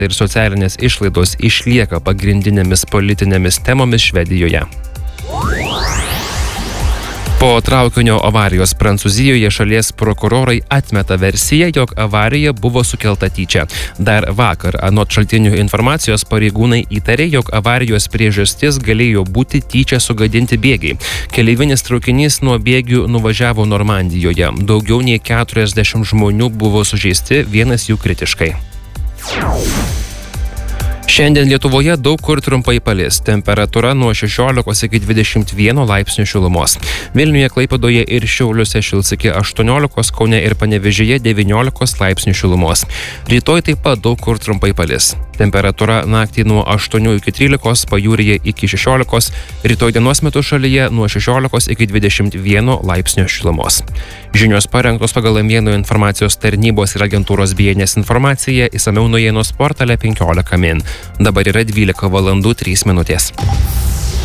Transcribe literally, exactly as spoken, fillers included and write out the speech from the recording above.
ir socialinės išlaidos išlieka pagrindinėmis politinėmis temomis Švedijoje. Po traukinio avarijos Prancūzijoje šalies prokurorai atmeta versiją, jog avarija buvo sukelta tyčia. Dar vakar, anot šaltinių informacijos, pareigūnai įtarė, jog avarijos priežastis galėjo būti tyčia sugadinti bėgiai. Keleivinis traukinys nuo bėgių nuvažiavo Normandijoje. Daugiau nei keturiasdešimt žmonių buvo sužeisti, vienas jų kritiškai. Šiandien Lietuvoje daug kur trumpai palis. Temperatūra nuo šešiolikos iki dvidešimt vieno laipsnių šilumos. Vilniuje, Klaipėdoje ir Šiauliuose šils iki aštuoniolikos, Kaune ir Panevėžyje devyniolikos laipsnių šilumos. Rytoj taip pat daug kur trumpai palis. Temperatūra naktį nuo aštuonių iki trylikos, pajūryje iki šešiolikos, rytoj dienos metu šalyje nuo šešiolikos iki dvidešimt vieno laipsnio šilumos. Žinios parengtos pagal naujienų informacijos tarnybos ir agentūros B N S informaciją, išsamiau naujienos portale penkiolika min. Dabar yra dvylika valandų trys minutės.